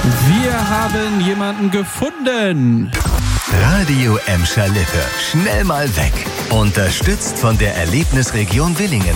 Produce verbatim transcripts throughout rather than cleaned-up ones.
Wir haben jemanden gefunden. Radio Emscher Lippe. Schnell mal weg. Unterstützt von der Erlebnisregion Willingen.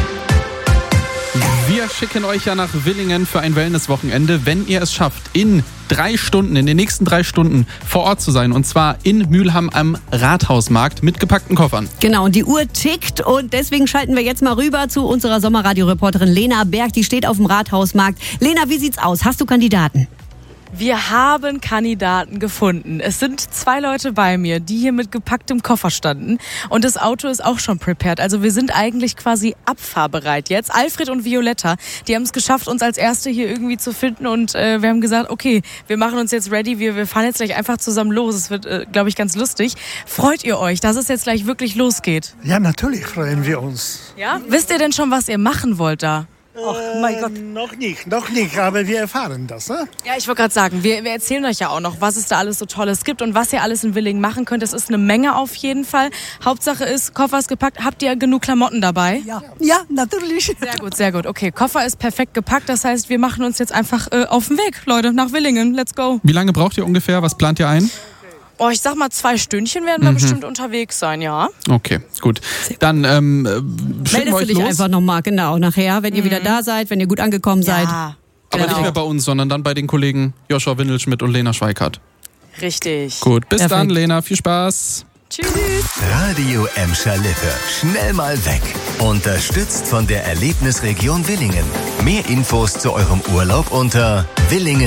Wir schicken euch ja nach Willingen für ein Wellnesswochenende, wenn ihr es schafft, in drei Stunden, in den nächsten drei Stunden vor Ort zu sein. Und zwar in Mülheim am Rathausmarkt mit gepackten Koffern. Genau, und die Uhr tickt und deswegen schalten wir jetzt mal rüber zu unserer Sommerradio-Reporterin Lena Berg. Die steht auf dem Rathausmarkt. Lena, wie sieht's aus? Hast du Kandidaten? Wir haben Kandidaten gefunden. Es sind zwei Leute bei mir, die hier mit gepacktem Koffer standen. Und das Auto ist auch schon prepared. Also wir sind eigentlich quasi abfahrbereit jetzt. Alfred und Violetta, die haben es geschafft, uns als Erste hier irgendwie zu finden. Und äh, wir haben gesagt, okay, wir machen uns jetzt ready. Wir, wir fahren jetzt gleich einfach zusammen los. Es wird, äh, glaube ich, ganz lustig. Freut ihr euch, dass es jetzt gleich wirklich losgeht? Ja, natürlich freuen wir uns. Ja? Wisst ihr denn schon, was ihr machen wollt da? Ach, mein Gott. Noch nicht, noch nicht, aber wir erfahren das, ne? Ja, ich wollte gerade sagen, wir, wir erzählen euch ja auch noch, was es da alles so Tolles gibt und was ihr alles in Willingen machen könnt. Das ist eine Menge auf jeden Fall. Hauptsache ist, Koffer ist gepackt. Habt ihr genug Klamotten dabei? Ja, ja, natürlich. Sehr gut, sehr gut. Okay, Koffer ist perfekt gepackt. Das heißt, wir machen uns jetzt einfach äh, auf den Weg, Leute, nach Willingen. Let's go. Wie lange braucht ihr ungefähr? Was plant ihr ein? Oh, ich sag mal, zwei Stündchen werden wir mhm. bestimmt unterwegs sein, ja. Okay, gut. Dann ähm, meldest wir euch du dich los. einfach nochmal, genau, nachher, wenn ihr mhm. wieder da seid, wenn ihr gut angekommen ja. seid. Aber genau. nicht mehr bei uns, sondern dann bei den Kollegen Joshua Windelschmidt und Lena Schweikart. Richtig. Gut, bis Perfekt. dann, Lena. Viel Spaß. Tschüss. Radio Emscher Lippe. Schnell mal weg. Unterstützt von der Erlebnisregion Willingen. Mehr Infos zu eurem Urlaub unter Willingen.